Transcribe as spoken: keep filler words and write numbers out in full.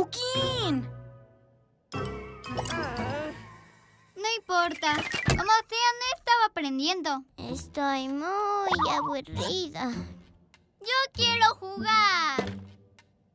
Joaquín. No importa. Como sea, no estaba aprendiendo. Estoy muy aburrida. Yo quiero jugar.